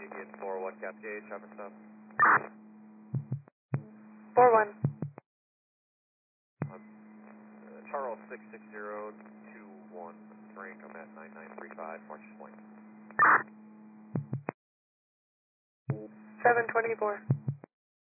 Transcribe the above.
Again, 4-1 Cascade, traffic stop. 4-1. Charles 66021, rank, I'm at 9935, Marches Point. 724.